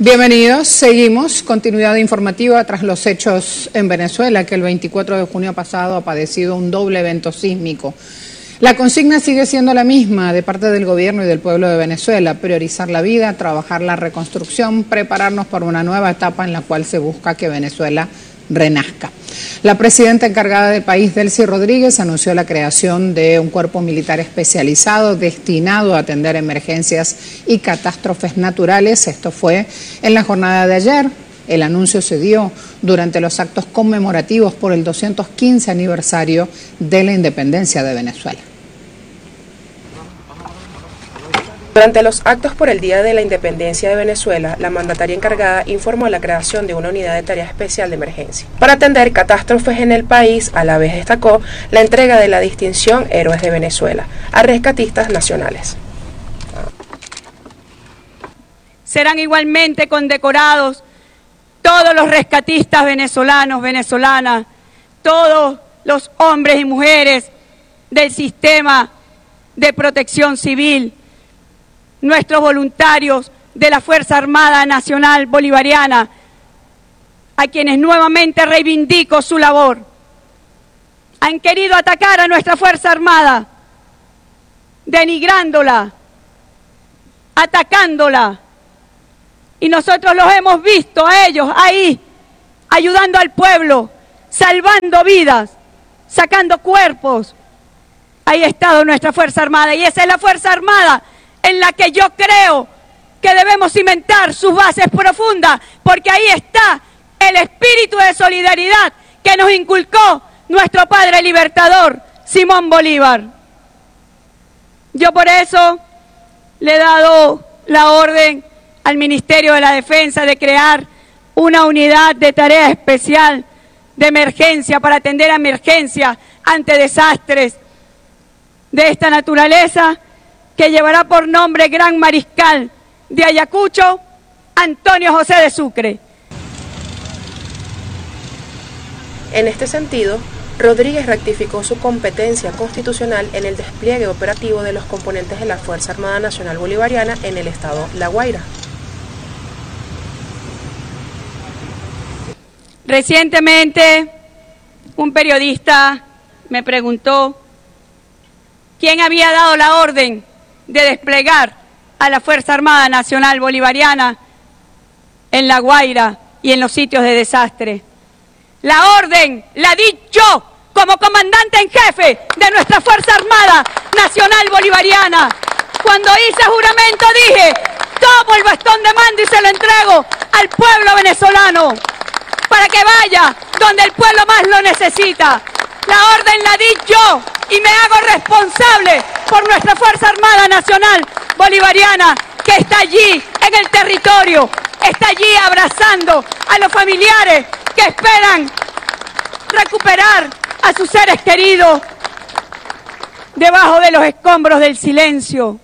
Bienvenidos, seguimos, continuidad informativa tras los hechos en Venezuela, que el 24 de junio pasado ha padecido un doble evento sísmico. La consigna sigue siendo la misma de parte del gobierno y del pueblo de Venezuela: priorizar la vida, trabajar la reconstrucción, prepararnos para una nueva etapa en la cual se busca que Venezuela renazca. La presidenta encargada del país, Delcy Rodríguez, anunció la creación de un cuerpo militar especializado destinado a atender emergencias y catástrofes naturales. Esto fue en la jornada de ayer. El anuncio se dio durante los actos conmemorativos por el 215 aniversario de la independencia de Venezuela. Durante los actos por el Día de la Independencia de Venezuela, la mandataria encargada informó la creación de una unidad de tarea especial de emergencia para atender catástrofes en el país. A la vez destacó la entrega de la distinción Héroes de Venezuela a rescatistas nacionales. Serán igualmente condecorados todos los rescatistas venezolanos, venezolanas, todos los hombres y mujeres del sistema de protección civil, nuestros voluntarios de la Fuerza Armada Nacional Bolivariana, a quienes nuevamente reivindico su labor. Han querido atacar a nuestra Fuerza Armada, denigrándola, atacándola, y nosotros los hemos visto a ellos ahí, ayudando al pueblo, salvando vidas, sacando cuerpos. Ahí ha estado nuestra Fuerza Armada, y esa es la Fuerza Armada en la que yo creo que debemos cimentar sus bases profundas, porque ahí está el espíritu de solidaridad que nos inculcó nuestro padre libertador, Simón Bolívar. Yo por eso le he dado la orden al Ministerio de la Defensa de crear una unidad de tarea especial de emergencia para atender a emergencias ante desastres de esta naturaleza, que llevará por nombre Gran Mariscal de Ayacucho, Antonio José de Sucre. En este sentido, Rodríguez rectificó su competencia constitucional en el despliegue operativo de los componentes de la Fuerza Armada Nacional Bolivariana en el estado La Guaira. Recientemente, un periodista me preguntó quién había dado la orden de desplegar a la Fuerza Armada Nacional Bolivariana en La Guaira y en los sitios de desastre. La orden la di yo como comandante en jefe de nuestra Fuerza Armada Nacional Bolivariana. Cuando hice juramento dije: tomo el bastón de mando y se lo entrego al pueblo venezolano para que vaya donde el pueblo más lo necesita. La orden la di yo y me hago responsable por nuestra Fuerza Armada Nacional Bolivariana, que está allí en el territorio, está allí abrazando a los familiares que esperan recuperar a sus seres queridos debajo de los escombros del silencio.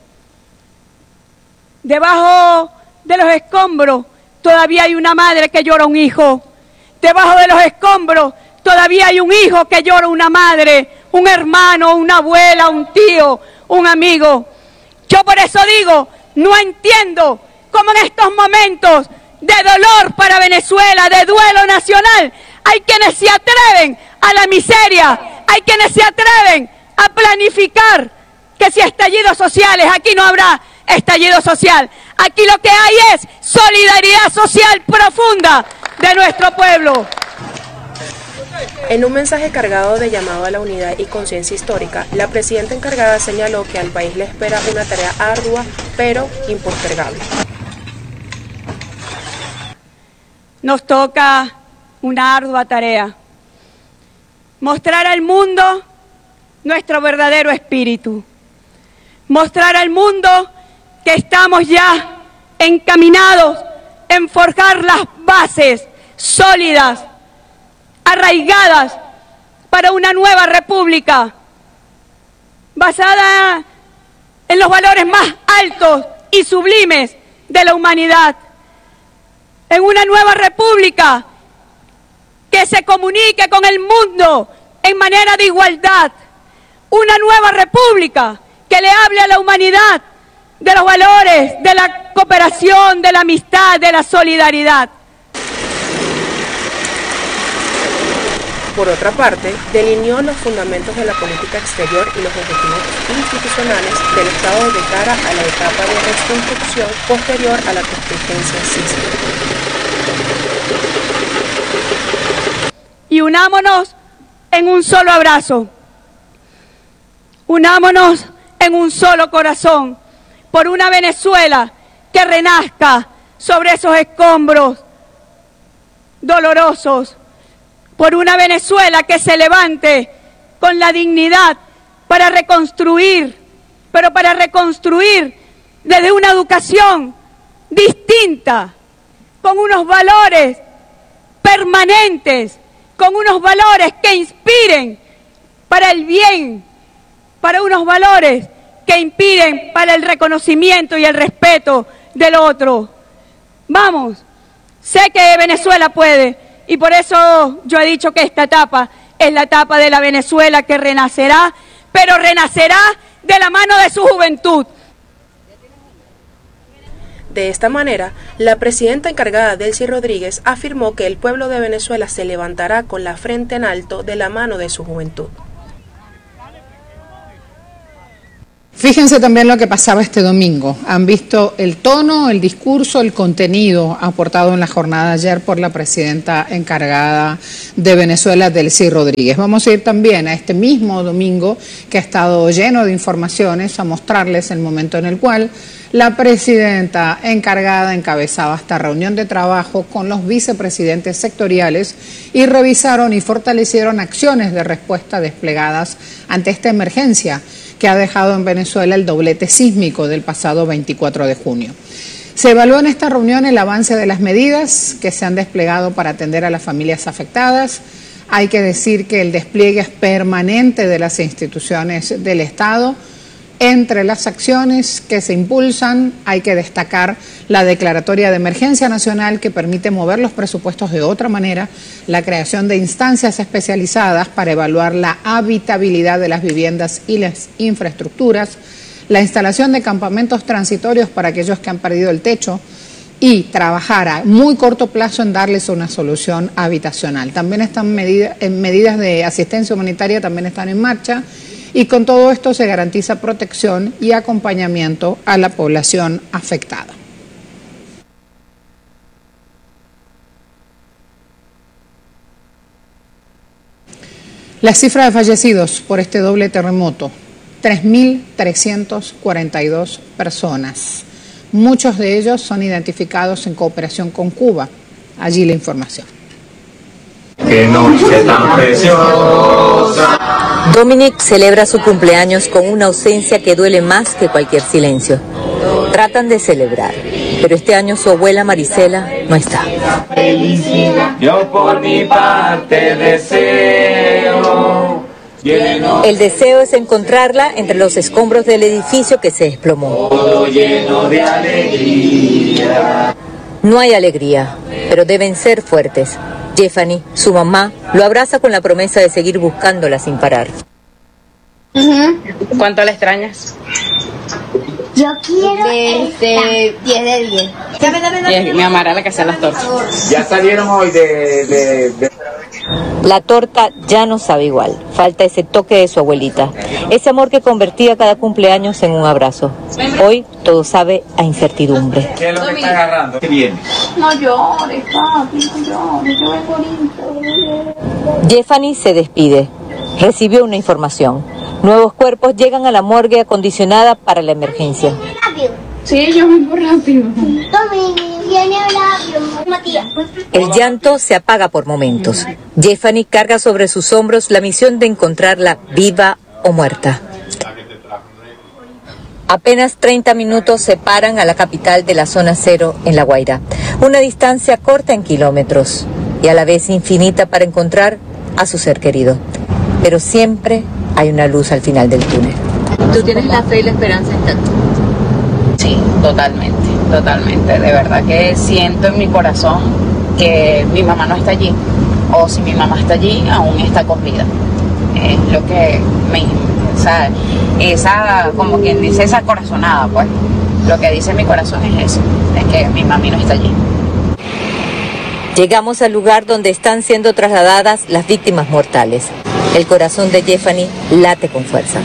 Debajo de los escombros todavía hay una madre que llora a un hijo. Debajo de los escombros todavía hay un hijo que llora a una madre, un hermano, una abuela, un tío, un amigo. Yo por eso digo, no entiendo cómo en estos momentos de dolor para Venezuela, de duelo nacional, hay quienes se atreven a la miseria, hay quienes se atreven a planificar que si estallidos sociales, aquí no habrá estallido social. Aquí lo que hay es solidaridad social profunda de nuestro pueblo. En un mensaje cargado de llamado a la unidad y conciencia histórica, la presidenta encargada señaló que al país le espera una tarea ardua, pero impostergable. Nos toca una ardua tarea: mostrar al mundo nuestro verdadero espíritu, mostrar al mundo que estamos ya encaminados en forjar las bases sólidas, arraigadas para una nueva república basada en los valores más altos y sublimes de la humanidad, en una nueva república que se comunique con el mundo en manera de igualdad, una nueva república que le hable a la humanidad de los valores, de la cooperación, de la amistad, de la solidaridad. Por otra parte, delineó los fundamentos de la política exterior y los objetivos institucionales del Estado de cara a la etapa de reconstrucción posterior a la contingencia sísmica. Y unámonos en un solo abrazo, unámonos en un solo corazón, por una Venezuela que renazca sobre esos escombros dolorosos, por una Venezuela que se levante con la dignidad para reconstruir, pero para reconstruir desde una educación distinta, con unos valores permanentes, con unos valores que inspiren para el bien, para unos valores que inspiren para el reconocimiento y el respeto del otro. Vamos, sé que Venezuela puede. Y por eso yo he dicho que esta etapa es la etapa de la Venezuela que renacerá, pero renacerá de la mano de su juventud. De esta manera, la presidenta encargada Delcy Rodríguez afirmó que el pueblo de Venezuela se levantará con la frente en alto de la mano de su juventud. Fíjense también lo que pasaba este domingo. Han visto el tono, el discurso, el contenido aportado en la jornada de ayer por la presidenta encargada de Venezuela, Delcy Rodríguez. Vamos a ir también a este mismo domingo que ha estado lleno de informaciones a mostrarles el momento en el cual la presidenta encargada encabezaba esta reunión de trabajo con los vicepresidentes sectoriales y revisaron y fortalecieron acciones de respuesta desplegadas ante esta emergencia que ha dejado en Venezuela el doblete sísmico del pasado 24 de junio. Se evaluó en esta reunión el avance de las medidas que se han desplegado para atender a las familias afectadas. Hay que decir que el despliegue es permanente de las instituciones del Estado. Entre las acciones que se impulsan hay que destacar la declaratoria de emergencia nacional que permite mover los presupuestos de otra manera, la creación de instancias especializadas para evaluar la habitabilidad de las viviendas y las infraestructuras, la instalación de campamentos transitorios para aquellos que han perdido el techo y trabajar a muy corto plazo en darles una solución habitacional. También están medidas de asistencia humanitaria también están en marcha. Y con todo esto se garantiza protección y acompañamiento a la población afectada. La cifra de fallecidos por este doble terremoto, 3.342 personas. Muchos de ellos son identificados en cooperación con Cuba. Allí la información. ¡Qué noche tan preciosa! Dominic celebra su cumpleaños con una ausencia que duele más que cualquier silencio. Tratan de celebrar, pero este año su abuela Marisela no está. Yo por mi parte deseo. El deseo es encontrarla entre los escombros del edificio que se desplomó. Todo lleno de alegría. No hay alegría, pero deben ser fuertes. Jeffany, su mamá, lo abraza con la promesa de seguir buscándola sin parar. ¿Cuánto la extrañas? Yo quiero 10 de 10. Y mi mamá era la que hacía las tortas. Ya salieron hoy de... La torta ya no sabe igual. Falta ese toque de su abuelita. Ese amor que convertía cada cumpleaños en un abrazo. Hoy todo sabe a incertidumbre. ¿Qué es lo que está agarrando? ¿Qué viene? No llores, papi, no llores, yo vengo ahorita. Jeffany se despide. Recibió una información. Nuevos cuerpos llegan a la morgue acondicionada para la emergencia. Rápido. Sí, yo vengo rápido. Tommy, viene rápido. Matías. El llanto se apaga por momentos. Jeffany carga sobre sus hombros la misión de encontrarla viva o muerta. Apenas 30 minutos separan a la capital de la zona cero en La Guaira. Una distancia corta en kilómetros y a la vez infinita para encontrar a su ser querido. Pero siempre hay una luz al final del túnel. ¿Tú tienes la fe y la esperanza intacta? Sí, totalmente. De verdad que siento en mi corazón que mi mamá no está allí. O si mi mamá está allí, aún está con vida. Es lo que me... esa como quien dice, esa corazonada, pues. lo que dice mi corazón es eso, es que mi mami no está allí. Llegamos al lugar donde están siendo trasladadas las víctimas mortales. El corazón de Jeffany late con fuerza.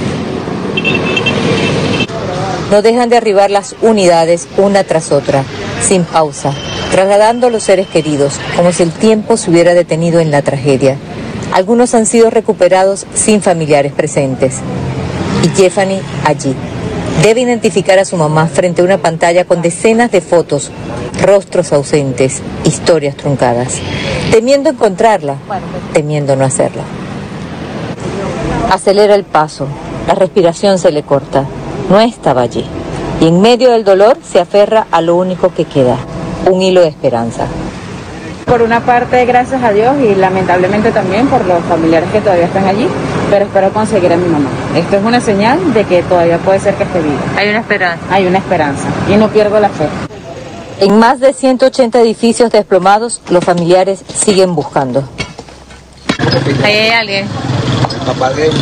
No dejan de arribar las unidades una tras otra, sin pausa, trasladando a los seres queridos, como si el tiempo se hubiera detenido en la tragedia. Algunos han sido recuperados sin familiares presentes. Y Jeffany allí. Debe identificar a su mamá frente a una pantalla con decenas de fotos, rostros ausentes, historias truncadas. Temiendo encontrarla, temiendo no hacerla. Acelera el paso, la respiración se le corta. No estaba allí. Y en medio del dolor se aferra a lo único que queda, un hilo de esperanza. Por una parte, gracias a Dios y lamentablemente también por los familiares que todavía están allí, pero espero conseguir a mi mamá. Esto es una señal de que todavía puede ser que esté viva. Hay una esperanza. Hay una esperanza y no pierdo la fe. En más de 180 edificios desplomados, los familiares siguen buscando. Ahí hay alguien. Papá de él.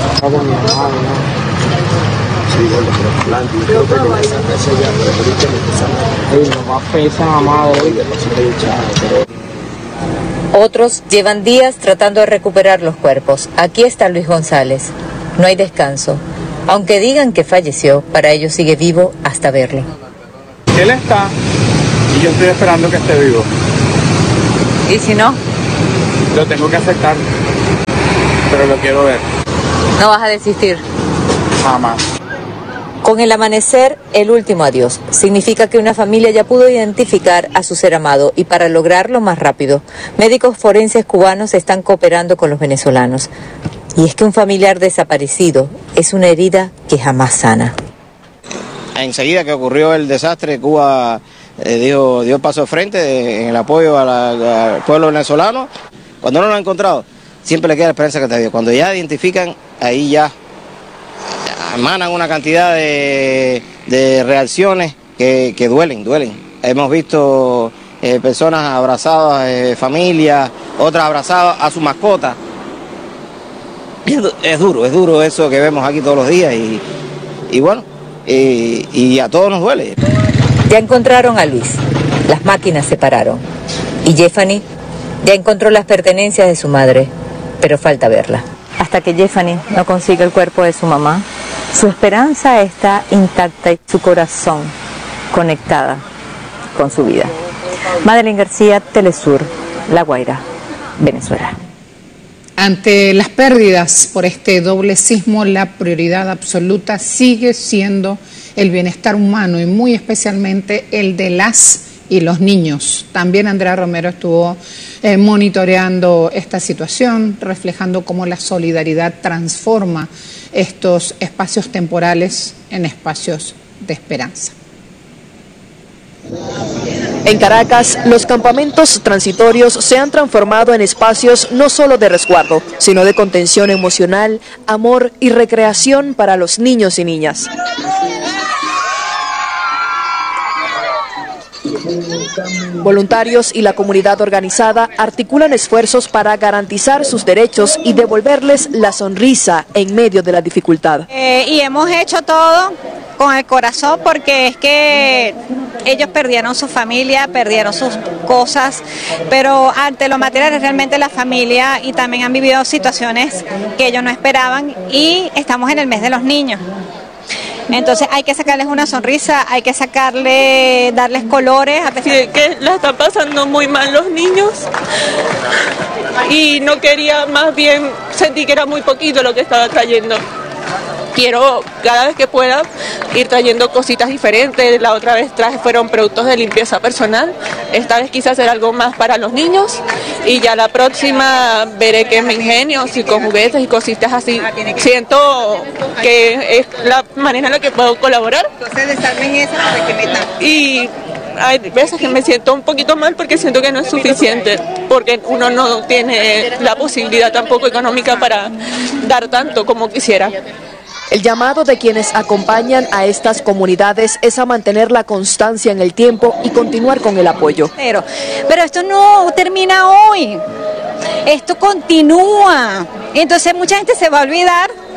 Otros llevan días tratando de recuperar los cuerpos. Aquí está Luis González. No hay descanso. Aunque digan que falleció, para ellos sigue vivo hasta verlo. Él está y yo estoy esperando que esté vivo. ¿Y si no? Lo tengo que aceptar, pero lo quiero ver. ¿No vas a desistir? Jamás. Con el amanecer, el último adiós. Significa que una familia ya pudo identificar a su ser amado y para lograrlo más rápido, médicos forenses cubanos están cooperando con los venezolanos. Y es que un familiar desaparecido es una herida que jamás sana. Enseguida que ocurrió el desastre, Cuba dio paso de frente en el apoyo al pueblo venezolano. Cuando no lo han encontrado, siempre le queda la esperanza que te dio. Cuando ya identifican, ahí ya emanan una cantidad de reacciones que duelen. Hemos visto personas abrazadas, familias, otras abrazadas a su mascota. Es duro eso que vemos aquí todos los días y bueno, y a todos nos duele. Ya encontraron a Luis, las máquinas se pararon y Jeffany ya encontró las pertenencias de su madre, pero falta verla. Hasta que Jeffany no consiga el cuerpo de su mamá, su esperanza está intacta y su corazón conectada con su vida. Madeline García, Telesur, La Guaira, Venezuela. Ante las pérdidas por este doble sismo, la prioridad absoluta sigue siendo el bienestar humano y muy especialmente el de las y los niños. También Andrea Romero estuvo monitoreando esta situación, reflejando cómo la solidaridad transforma estos espacios temporales en espacios de esperanza. En Caracas, los campamentos transitorios se han transformado en espacios no solo de resguardo, sino de contención emocional, amor y recreación para los niños y niñas. Voluntarios y la comunidad organizada articulan esfuerzos para garantizar sus derechos y devolverles la sonrisa en medio de la dificultad. Y hemos hecho todo con el corazón porque es que ellos perdieron su familia, perdieron sus cosas, pero ante lo material realmente la familia y también han vivido situaciones que ellos no esperaban y estamos en el mes de los niños. Entonces hay que sacarles una sonrisa, hay que darles colores. Sí, que la están pasando muy mal los niños y no quería, más bien sentí que era muy poquito lo que estaba trayendo. Quiero cada vez que pueda ir trayendo cositas diferentes. La otra vez fueron productos de limpieza personal. Esta vez quise hacer algo más para los niños y ya la próxima veré que me ingenio, si con juguetes y cositas así. Siento que es la manera en la que puedo colaborar. Y hay veces que me siento un poquito mal porque siento que no es suficiente, porque uno no tiene la posibilidad tampoco económica para dar tanto como quisiera. El llamado de quienes acompañan a estas comunidades es a mantener la constancia en el tiempo y continuar con el apoyo. Pero esto no termina hoy, esto continúa. Entonces mucha gente se va a olvidar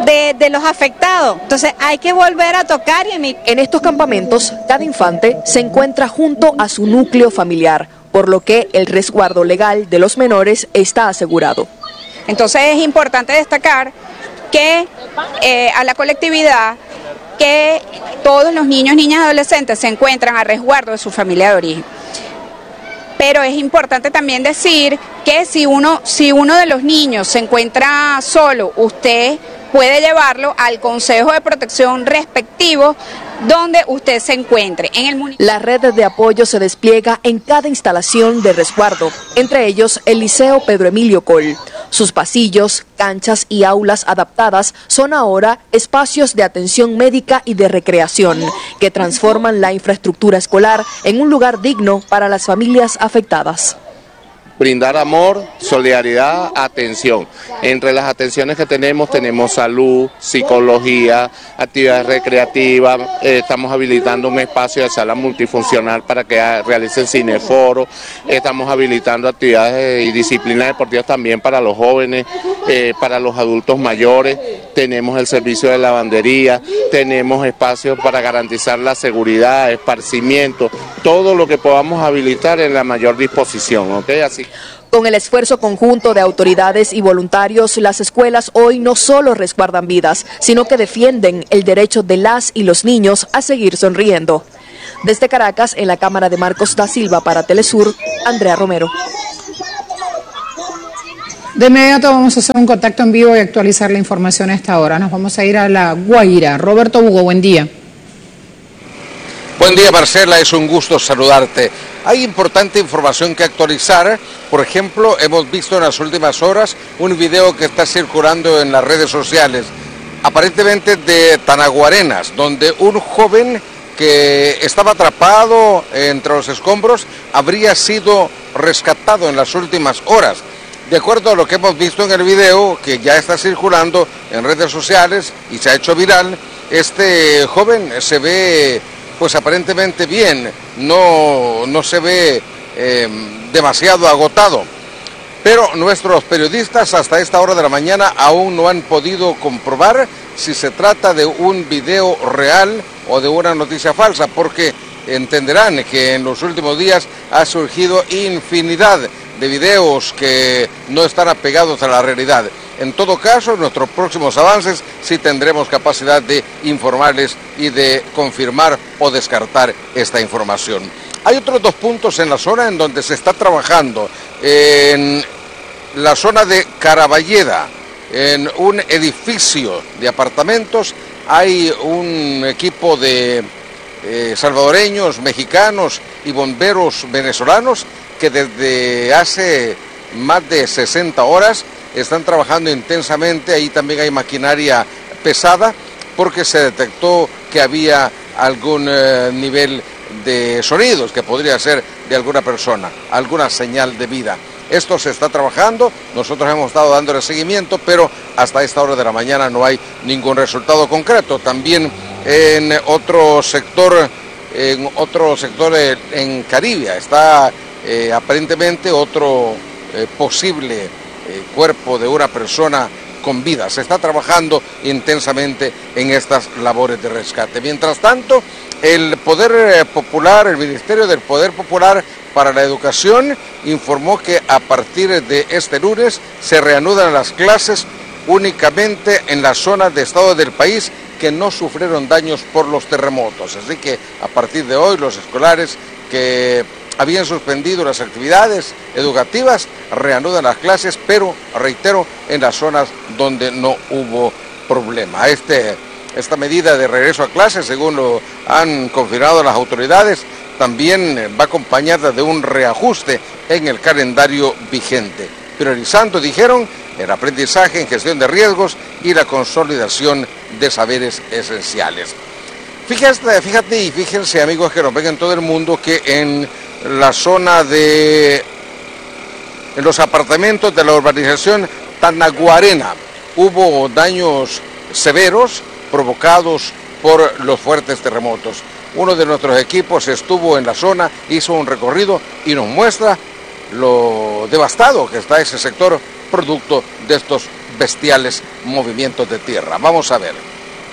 de los afectados. Entonces hay que volver a tocar y emitir. En estos campamentos, cada infante se encuentra junto a su núcleo familiar, por lo que el resguardo legal de los menores está asegurado. Entonces es importante destacar que a la colectividad que todos los niños, niñas y adolescentes se encuentran a resguardo de su familia de origen. Pero es importante también decir que si uno de los niños se encuentra solo, usted puede llevarlo al Consejo de Protección respectivo donde usted se encuentre. La red de apoyo se despliega en cada instalación de resguardo, entre ellos el Liceo Pedro Emilio Coll. Sus pasillos, canchas y aulas adaptadas son ahora espacios de atención médica y de recreación, que transforman la infraestructura escolar en un lugar digno para las familias afectadas. Brindar amor, solidaridad, atención. Entre las atenciones que tenemos salud, psicología, actividades recreativas, estamos habilitando un espacio de sala multifuncional para que realicen cineforo, estamos habilitando actividades y disciplinas deportivas también para los jóvenes, para los adultos mayores, tenemos el servicio de lavandería, tenemos espacios para garantizar la seguridad, esparcimiento, todo lo que podamos habilitar en la mayor disposición, ¿ok? Así. Con el esfuerzo conjunto de autoridades y voluntarios, las escuelas hoy no solo resguardan vidas, sino que defienden el derecho de las y los niños a seguir sonriendo. Desde Caracas, en la cámara de Marcos da Silva para Telesur, Andrea Romero. De inmediato vamos a hacer un contacto en vivo y actualizar la información a esta hora. Nos vamos a ir a La Guaira. Roberto Hugo, buen día. Buen día, Marcela, es un gusto saludarte. Hay importante información que actualizar. Por ejemplo, hemos visto en las últimas horas un video que está circulando en las redes sociales, aparentemente de Tanaguarenas, donde un joven que estaba atrapado entre los escombros habría sido rescatado en las últimas horas. De acuerdo a lo que hemos visto en el video, que ya está circulando en redes sociales y se ha hecho viral, este joven se ve pues aparentemente bien, no se ve demasiado agotado. Pero nuestros periodistas hasta esta hora de la mañana aún no han podido comprobar si se trata de un video real o de una noticia falsa, porque entenderán que en los últimos días ha surgido infinidad de videos que no están apegados a la realidad. En todo caso, en nuestros próximos avances sí tendremos capacidad de informarles y de confirmar o descartar esta información. Hay otros dos puntos en la zona en donde se está trabajando. En la zona de Caraballeda, en un edificio de apartamentos, hay un equipo de salvadoreños, mexicanos y bomberos venezolanos que desde hace más de 60 horas están trabajando intensamente. Ahí también hay maquinaria pesada porque se detectó que había algún nivel de sonidos que podría ser de alguna persona, alguna señal de vida. Esto se está trabajando, nosotros hemos estado dándole seguimiento, pero hasta esta hora de la mañana no hay ningún resultado concreto. También en otro sector en Caribia está aparentemente otro posible cuerpo de una persona con vida. Se está trabajando intensamente en estas labores de rescate. Mientras tanto, el Poder Popular, el Ministerio del Poder Popular para la Educación informó que a partir de este lunes se reanudan las clases únicamente en las zonas de estado del país que no sufrieron daños por los terremotos. Así que a partir de hoy los escolares que habían suspendido las actividades educativas reanudan las clases, pero reitero, en las zonas donde no hubo problema. Esta medida de regreso a clases, según lo han confirmado las autoridades, también va acompañada de un reajuste en el calendario vigente, priorizando, dijeron, el aprendizaje en gestión de riesgos y la consolidación de saberes esenciales. Fíjate y fíjense, amigos que nos ven en todo el mundo, que en la zona en los apartamentos de la urbanización Tanaguarena hubo daños severos provocados por los fuertes terremotos. Uno de nuestros equipos estuvo en la zona, hizo un recorrido y nos muestra lo devastado que está ese sector producto de estos bestiales movimientos de tierra. Vamos a ver.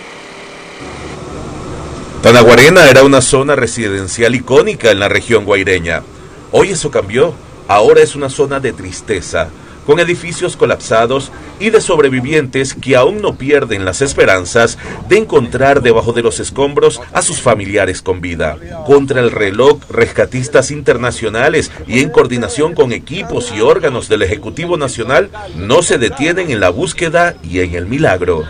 Tanaguarena era una zona residencial icónica en la región guaireña. Hoy eso cambió. Ahora es una zona de tristeza, con edificios colapsados y de sobrevivientes que aún no pierden las esperanzas de encontrar debajo de los escombros a sus familiares con vida. Contra el reloj, rescatistas internacionales y en coordinación con equipos y órganos del Ejecutivo Nacional no se detienen en la búsqueda y en el milagro.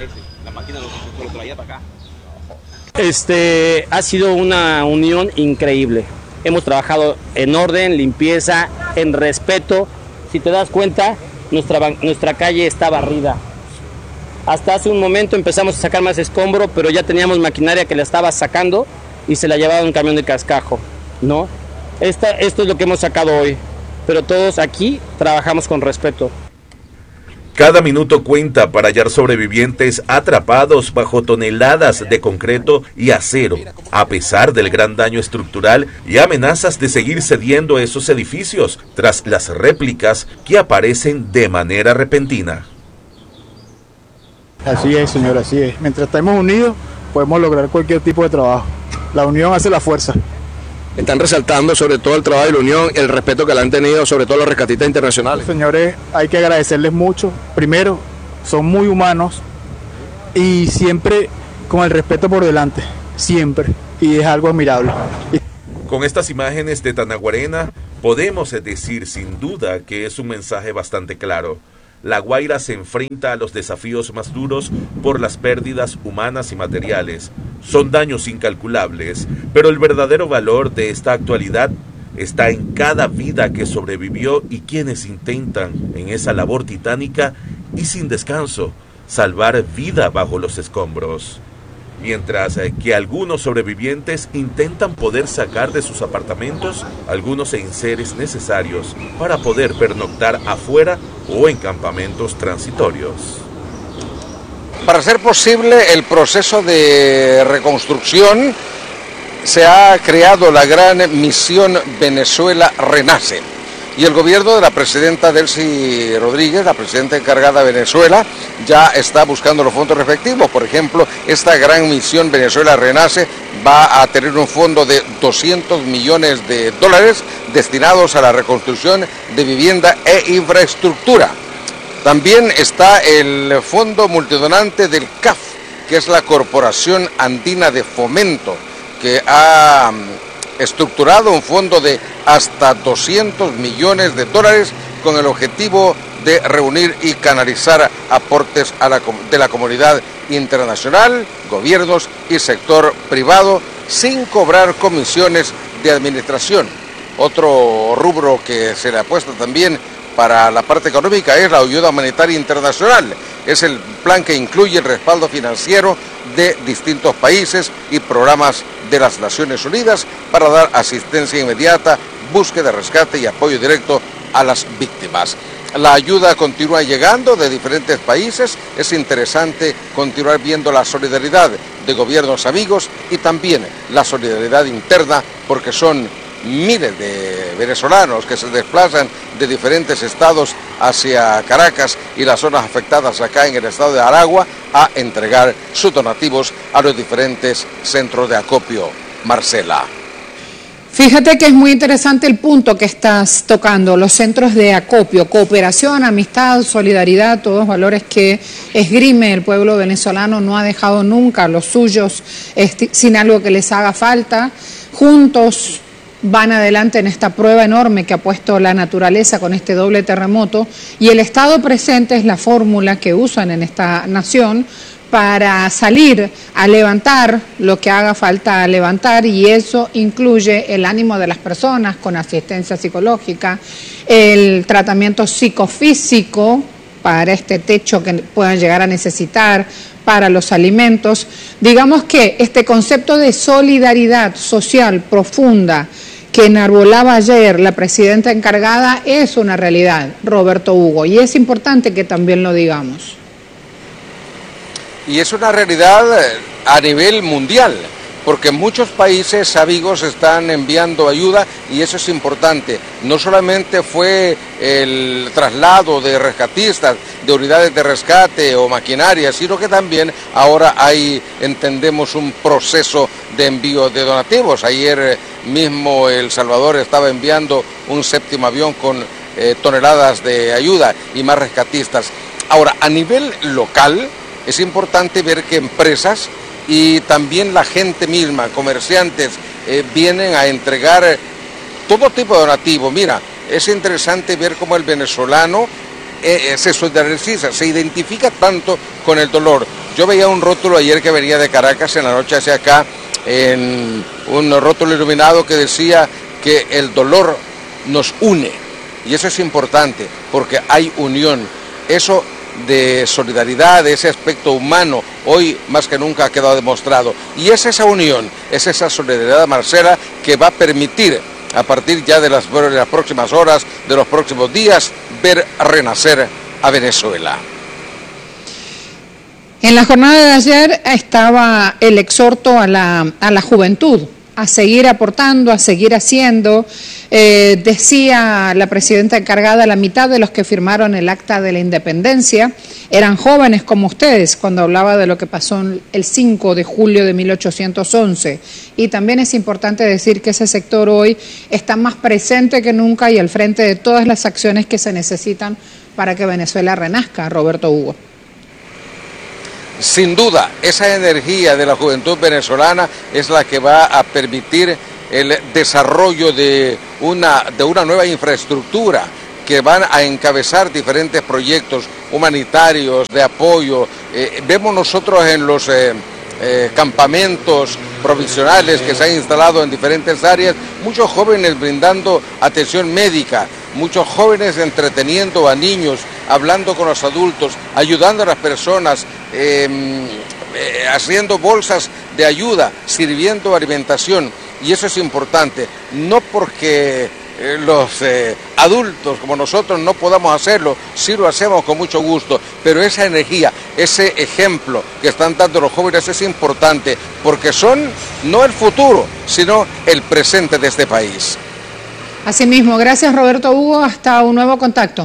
Ha sido una unión increíble. Hemos trabajado en orden, limpieza, en respeto. Si te das cuenta, nuestra calle está barrida. Hasta hace un momento empezamos a sacar más escombro, pero ya teníamos maquinaria que la estaba sacando y se la llevaba un camión de cascajo, ¿no? Esto es lo que hemos sacado hoy, pero todos aquí trabajamos con respeto. Cada minuto cuenta para hallar sobrevivientes atrapados bajo toneladas de concreto y acero, a pesar del gran daño estructural y amenazas de seguir cediendo esos edificios tras las réplicas que aparecen de manera repentina. Así es, señor, así es. Mientras estemos unidos, podemos lograr cualquier tipo de trabajo. La unión hace la fuerza. Están resaltando sobre todo el trabajo de la unión, el respeto que le han tenido sobre todo los rescatistas internacionales. Señores, hay que agradecerles mucho. Primero, son muy humanos y siempre con el respeto por delante, siempre, y es algo admirable. Con estas imágenes de Tanaguarena podemos decir sin duda que es un mensaje bastante claro. La Guaira se enfrenta a los desafíos más duros por las pérdidas humanas y materiales. Son daños incalculables, pero el verdadero valor de esta actualidad está en cada vida que sobrevivió y quienes intentan, en esa labor titánica y sin descanso, salvar vida bajo los escombros. Mientras que algunos sobrevivientes intentan poder sacar de sus apartamentos algunos enseres necesarios para poder pernoctar afuera o en campamentos transitorios. Para hacer posible el proceso de reconstrucción, se ha creado la gran misión Venezuela Renace. Y el gobierno de la presidenta Delcy Rodríguez, la presidenta encargada de Venezuela, ya está buscando los fondos respectivos. Por ejemplo, esta gran misión Venezuela Renace va a tener un fondo de $200 millones destinados a la reconstrucción de vivienda e infraestructura. También está el fondo multidonante del CAF, que es la Corporación Andina de Fomento, que ha estructurado un fondo de hasta $200 millones con el objetivo de reunir y canalizar aportes de la comunidad internacional, gobiernos y sector privado sin cobrar comisiones de administración. Otro rubro que se le apuesta también para la parte económica es la ayuda humanitaria internacional. Es el plan que incluye el respaldo financiero de distintos países y programas de las Naciones Unidas para dar asistencia inmediata, búsqueda, rescate y apoyo directo a las víctimas. La ayuda continúa llegando de diferentes países. Es interesante continuar viendo la solidaridad de gobiernos amigos y también la solidaridad interna, porque son miles de venezolanos que se desplazan de diferentes estados hacia Caracas y las zonas afectadas acá en el estado de Aragua a entregar sus donativos a los diferentes centros de acopio. Marcela. Fíjate que es muy interesante el punto que estás tocando, los centros de acopio, cooperación, amistad, solidaridad, todos valores que esgrime el pueblo venezolano, no ha dejado nunca a los suyos sin algo que les haga falta. Juntos van adelante en esta prueba enorme que ha puesto la naturaleza con este doble terremoto, y el Estado presente es la fórmula que usan en esta nación para salir a levantar lo que haga falta levantar, y eso incluye el ánimo de las personas con asistencia psicológica, el tratamiento psicofísico para este techo que puedan llegar a necesitar, para los alimentos. Digamos que este concepto de solidaridad social profunda que enarbolaba ayer la presidenta encargada es una realidad, Roberto Hugo, y es importante que también lo digamos. Y es una realidad a nivel mundial, porque muchos países amigos están enviando ayuda y eso es importante. No solamente fue el traslado de rescatistas, de unidades de rescate o maquinaria, sino que también ahora hay, entendemos, un proceso de envío de donativos. Ayer mismo El Salvador estaba enviando un 7º avión con toneladas de ayuda y más rescatistas. Ahora, a nivel local, es importante ver que empresas y también la gente misma, comerciantes, vienen a entregar todo tipo de donativo. Mira, es interesante ver cómo el venezolano se solidariza, se identifica tanto con el dolor. Yo veía un rótulo ayer que venía de Caracas en la noche hacia acá, en un rótulo iluminado que decía que el dolor nos une, y eso es importante porque hay unión. Eso de solidaridad, de ese aspecto humano, hoy más que nunca ha quedado demostrado, y es esa unión, es esa solidaridad, Marcela, que va a permitir a partir ya de las próximas horas, de los próximos días, ver renacer a Venezuela. En la jornada de ayer estaba el exhorto a la juventud a seguir aportando, a seguir haciendo. Decía la presidenta encargada, la mitad de los que firmaron el Acta de la Independencia eran jóvenes como ustedes, cuando hablaba de lo que pasó el 5 de julio de 1811. Y también es importante decir que ese sector hoy está más presente que nunca y al frente de todas las acciones que se necesitan para que Venezuela renazca. Roberto Hugo. Sin duda, esa energía de la juventud venezolana es la que va a permitir el desarrollo de una nueva infraestructura que van a encabezar diferentes proyectos humanitarios, de apoyo. Vemos nosotros en los campamentos provisionales que se han instalado en diferentes áreas, muchos jóvenes brindando atención médica, muchos jóvenes entreteniendo a niños, hablando con los adultos, ayudando a las personas, haciendo bolsas de ayuda, sirviendo alimentación, y eso es importante, no porque los adultos como nosotros no podamos hacerlo, sí lo hacemos con mucho gusto, pero esa energía, ese ejemplo que están dando los jóvenes es importante, porque son no el futuro, sino el presente de este país. Asimismo, gracias Roberto Hugo, hasta un nuevo contacto.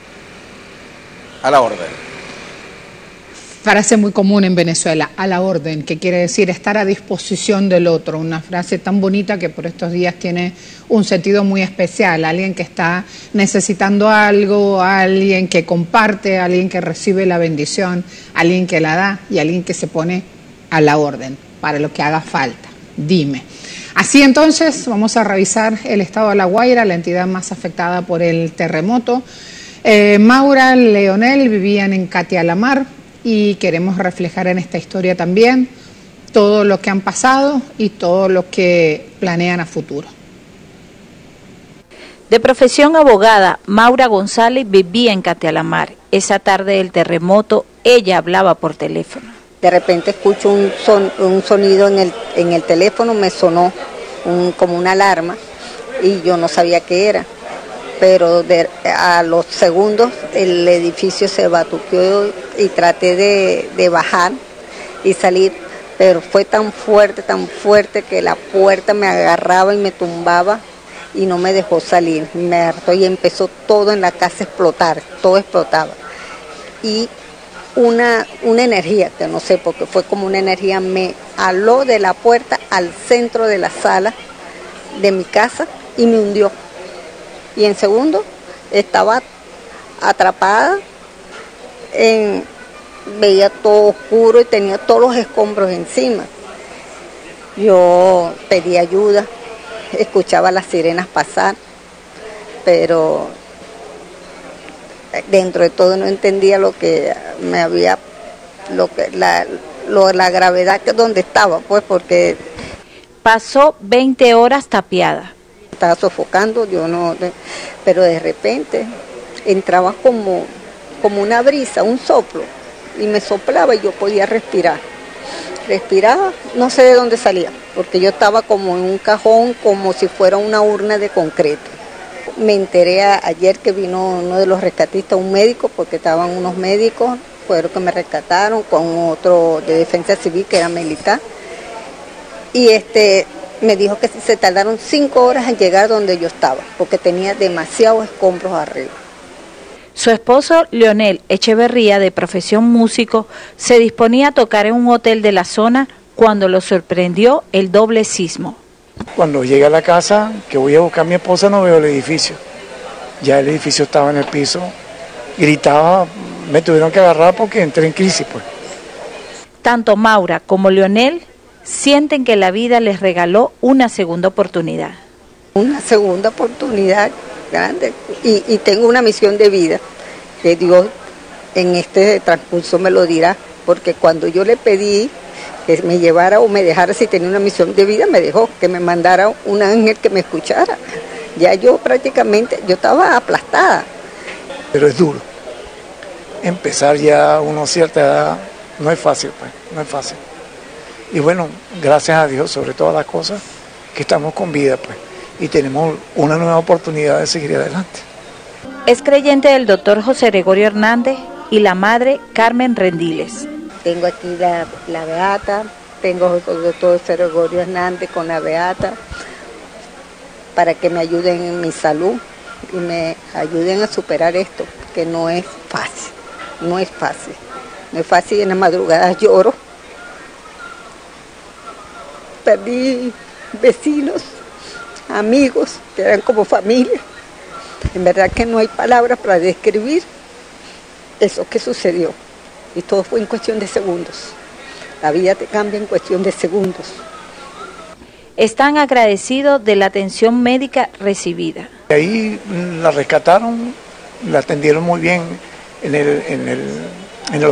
A la orden. Frase muy común en Venezuela, a la orden, que quiere decir estar a disposición del otro, una frase tan bonita que por estos días tiene un sentido muy especial, alguien que está necesitando algo, alguien que comparte, alguien que recibe la bendición, alguien que la da y alguien que se pone a la orden para lo que haga falta. Dime. Así entonces vamos a revisar el estado de La Guaira, la entidad más afectada por el terremoto. Maura, Leonel vivían en Catialamar y queremos reflejar en esta historia también todo lo que han pasado y todo lo que planean a futuro. De profesión abogada, Maura González vivía en Catialamar. Esa tarde del terremoto, ella hablaba por teléfono. De repente escucho un sonido en el teléfono, me sonó como una alarma y yo no sabía qué era. Pero a los segundos el edificio se batuqueó y traté de bajar y salir, pero fue tan fuerte que la puerta me agarraba y me tumbaba y no me dejó salir. Me hartó y empezó todo en la casa a explotar, todo explotaba. Y una energía, que no sé, porque fue como una energía, me aló de la puerta al centro de la sala de mi casa y me hundió. Y en segundo estaba atrapada, veía todo oscuro y tenía todos los escombros encima. Yo pedí ayuda, escuchaba las sirenas pasar, pero dentro de todo no entendía lo que me había, la gravedad que donde estaba, pues porque... Pasó 20 horas tapiada. Estaba sofocando, pero de repente entraba como una brisa, un soplo, y me soplaba y yo podía respirar. Respiraba, no sé de dónde salía, porque yo estaba como en un cajón, como si fuera una urna de concreto. Me enteré ayer que vino uno de los rescatistas, un médico, porque estaban unos médicos, fueron que me rescataron, con otro de defensa civil que era militar. y me dijo que se tardaron 5 horas en llegar donde yo estaba, porque tenía demasiados escombros arriba. Su esposo, Leonel Echeverría, de profesión músico, se disponía a tocar en un hotel de la zona cuando lo sorprendió el doble sismo. Cuando llegué a la casa, que voy a buscar a mi esposa, no veo el edificio. Ya el edificio estaba en el piso, gritaba, me tuvieron que agarrar porque entré en crisis, pues. Tanto Maura como Leonel sienten que la vida les regaló una segunda oportunidad. Una segunda oportunidad grande y tengo una misión de vida que Dios en este transcurso me lo dirá, porque cuando yo le pedí que me llevara o me dejara, si tenía una misión de vida, me dejó, que me mandara un ángel que me escuchara. Ya yo prácticamente, yo estaba aplastada. Pero es duro. Empezar ya a una cierta edad no es fácil, pues, no es fácil. Y bueno, gracias a Dios, sobre todas las cosas, que estamos con vida, pues, y tenemos una nueva oportunidad de seguir adelante. Es creyente del doctor José Gregorio Hernández y la madre Carmen Rendiles. Tengo aquí la Beata, tengo al doctor José Gregorio Hernández con la Beata, para que me ayuden en mi salud y me ayuden a superar esto, que no es fácil, no es fácil. No es fácil, en la madrugada lloro. Perdí vecinos, amigos, que eran como familia. En verdad que no hay palabras para describir eso que sucedió. Y todo fue en cuestión de segundos. La vida te cambia en cuestión de segundos. Están agradecidos de la atención médica recibida. Ahí la rescataron, la atendieron muy bien en el